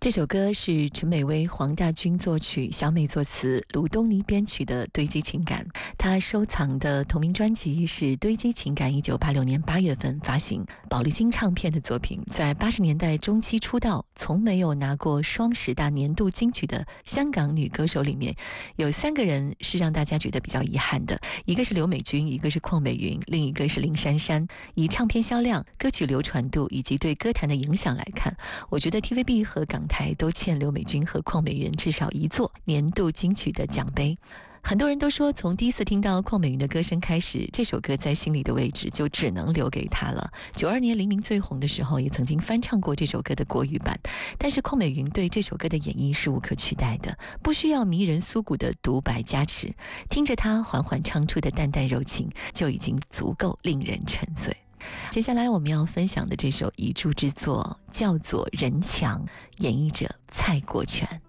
这首歌是陈美薇、黄大军作曲，小美作词，卢东尼编曲的《堆积情感》。她收藏的同名专辑是《堆积情感》，1986年8月份发行，宝丽金唱片的作品。在80年代中期出道，从没有拿过双10大年度金曲的香港女歌手里面，有3个人是让大家觉得比较遗憾的，一个是刘美君，一个是邝美云，另一个是林珊珊。以唱片销量、歌曲流传度以及对歌坛的影响来看，我觉得 TVB 和港台都欠刘美君和邝美云至少一座年度金曲的奖杯。很多人都说，从第一次听到邝美云的歌声开始，这首歌在心里的位置就只能留给她了。92年黎明最红的时候，也曾经翻唱过这首歌的国语版，但是邝美云对这首歌的演绎是无可取代的，不需要迷人苏骨的独白加持，听着她缓缓唱出的淡淡柔情，就已经足够令人沉醉。接下来我们要分享的这首遗珠之作叫做《人墙》，演绎者蔡国权。